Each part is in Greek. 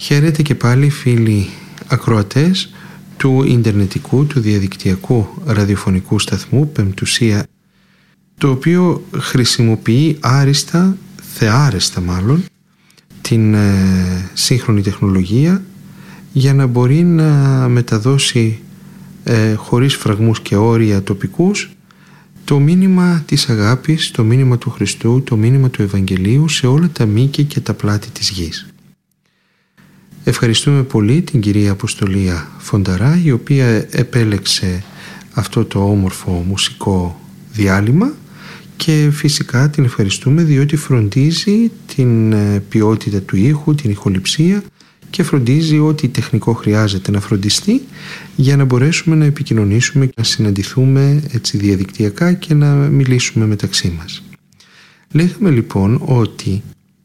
Χαίρετε και πάλι φίλοι ακροατές του ιντερνετικού, του διαδικτυακού ραδιοφωνικού σταθμού Πεμπτουσία, το οποίο χρησιμοποιεί άριστα, θεάρεστα μάλλον, την σύγχρονη τεχνολογία για να μπορεί να μεταδώσει χωρίς φραγμούς και όρια τοπικούς το μήνυμα της αγάπης, το μήνυμα του Χριστού, το μήνυμα του Ευαγγελίου σε όλα τα μήκη και τα πλάτη της γης. Ευχαριστούμε πολύ την κυρία Αποστολία Φονταρά, η οποία επέλεξε αυτό το όμορφο μουσικό διάλειμμα, και φυσικά την ευχαριστούμε διότι φροντίζει την ποιότητα του ήχου, την ηχοληψία, και φροντίζει ό,τι τεχνικό χρειάζεται να φροντιστεί για να μπορέσουμε να επικοινωνήσουμε και να συναντηθούμε έτσι διαδικτυακά και να μιλήσουμε μεταξύ μας. Λέγαμε λοιπόν ότι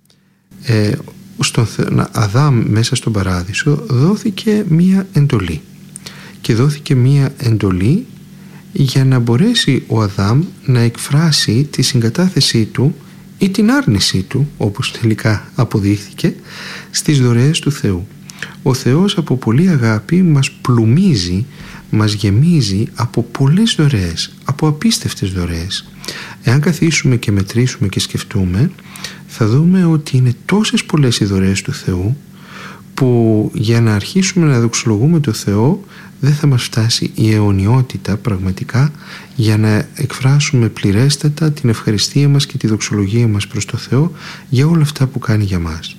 στον Αδάμ μέσα στον Παράδεισο δόθηκε μία εντολή, και δόθηκε μία εντολή για να μπορέσει ο Αδάμ να εκφράσει τη συγκατάθεσή του ή την άρνησή του, όπως τελικά αποδείχθηκε, στις δωρεές του Θεού. Ο Θεός από πολλή αγάπη μας πλουμίζει, μας γεμίζει από πολλές δωρεές, από απίστευτες δωρεές. Εάν καθίσουμε και μετρήσουμε και σκεφτούμε, θα δούμε ότι είναι τόσες πολλές οι δωρεές του Θεού, που για να αρχίσουμε να δοξολογούμε το Θεό δεν θα μας φτάσει η αιωνιότητα πραγματικά για να εκφράσουμε πληρέστατα την ευχαριστία μας και τη δοξολογία μας προς το Θεό για όλα αυτά που κάνει για μας.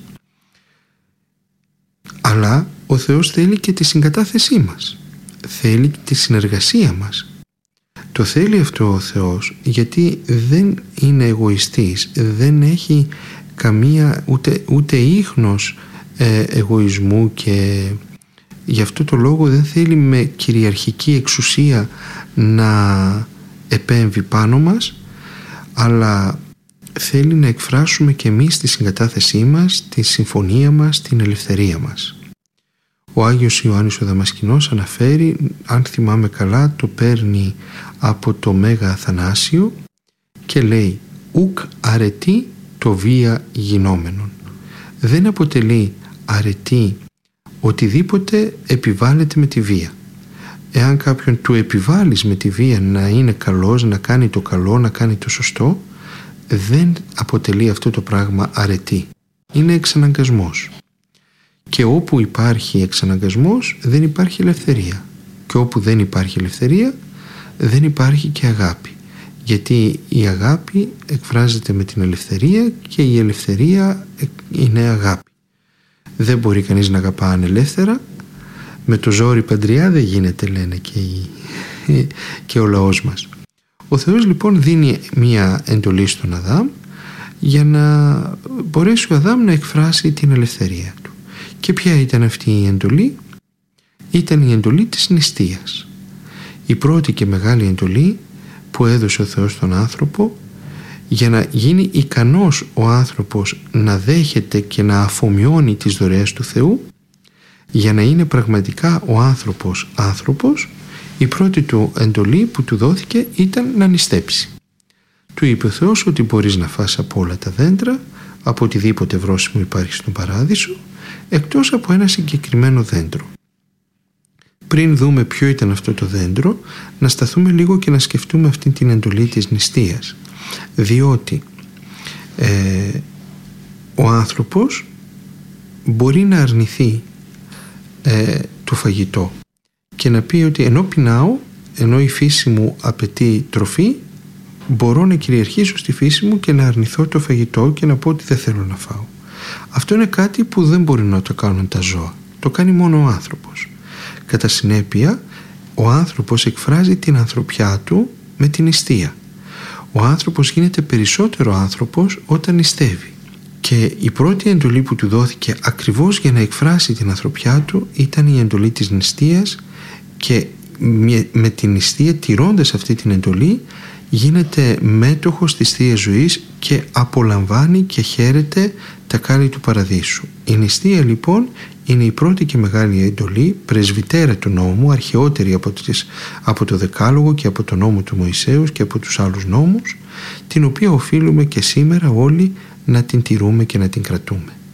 Αλλά ο Θεός θέλει και τη συγκατάθεσή μας, θέλει και τη συνεργασία μας. Το θέλει αυτό ο Θεός γιατί δεν είναι εγωιστής, δεν έχει καμία ούτε ίχνος εγωισμού, και γι' αυτό το λόγο δεν θέλει με κυριαρχική εξουσία να επέμβει πάνω μας, αλλά θέλει να εκφράσουμε και εμείς τη συγκατάθεσή μας, τη συμφωνία μας, την ελευθερία μας. Ο Άγιος Ιωάννης ο Δαμασκηνός αναφέρει, αν θυμάμαι καλά, το παίρνει από το Μέγα Αθανάσιο και λέει «Ουκ αρετή το βία γινόμενον». Δεν αποτελεί αρετή οτιδήποτε επιβάλλεται με τη βία. Εάν κάποιον του επιβάλλεις με τη βία να είναι καλός, να κάνει το καλό, να κάνει το σωστό, δεν αποτελεί αυτό το πράγμα αρετή. Είναι εξαναγκασμός. Και όπου υπάρχει εξαναγκασμός δεν υπάρχει ελευθερία. Και όπου δεν υπάρχει ελευθερία δεν υπάρχει και αγάπη. Γιατί η αγάπη εκφράζεται με την ελευθερία και η ελευθερία είναι αγάπη. Δεν μπορεί κανείς να αγαπά ανελεύθερα. Με το ζόρι παντριά δεν γίνεται, λένε και ο λαός μας. Ο Θεός λοιπόν δίνει μία εντολή στον Αδάμ για να μπορέσει ο Αδάμ να εκφράσει την ελευθερία του. Και ποια ήταν αυτή η εντολή? Ήταν η εντολή της νηστείας. Η πρώτη και μεγάλη εντολή που έδωσε ο Θεός στον άνθρωπο για να γίνει ικανός ο άνθρωπος να δέχεται και να αφομοιώνει τις δωρεές του Θεού, για να είναι πραγματικά ο άνθρωπος, η πρώτη του εντολή που του δόθηκε ήταν να νηστέψει. Του είπε ο Θεός ότι μπορείς να φας από όλα τα δέντρα, από οτιδήποτε βρώσιμο υπάρχει στον Παράδεισο, εκτός από ένα συγκεκριμένο δέντρο. Πριν δούμε ποιο ήταν αυτό το δέντρο, να σταθούμε λίγο και να σκεφτούμε αυτή την εντολή της νηστείας. Διότι ο άνθρωπος μπορεί να αρνηθεί το φαγητό και να πει ότι ενώ πεινάω, ενώ η φύση μου απαιτεί τροφή, μπορώ να κυριαρχήσω στη φύση μου και να αρνηθώ το φαγητό και να πω ότι δεν θέλω να φάω. Αυτό είναι κάτι που δεν μπορεί να το κάνουν τα ζώα. Το κάνει μόνο ο άνθρωπος. Κατά συνέπεια, ο άνθρωπος εκφράζει την ανθρωπιά του με την νηστεία. Ο άνθρωπος γίνεται περισσότερο άνθρωπος όταν νηστεύει. Και η πρώτη εντολή που του δόθηκε ακριβώς για να εκφράσει την ανθρωπιά του ήταν η εντολή της νηστείας, και με την νηστεία, τηρώντας αυτή την εντολή, γίνεται μέτοχος της Θείας Ζωής και απολαμβάνει και χαίρεται τα κάλλη του Παραδείσου. Η νηστεία λοιπόν είναι η πρώτη και μεγάλη εντολή, πρεσβυτέρα του νόμου, αρχαιότερη από το Δεκάλογο και από το νόμο του Μωυσέους και από τους άλλους νόμους, την οποία οφείλουμε και σήμερα όλοι να την τηρούμε και να την κρατούμε.